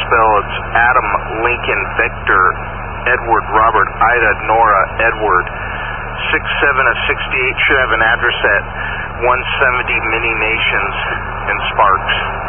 spell. It's Adam, Lincoln, Victor, Edward, Robert, Ida, Nora, Edward. 67 of 68 should have an address at 170 Mini Nations in Sparks.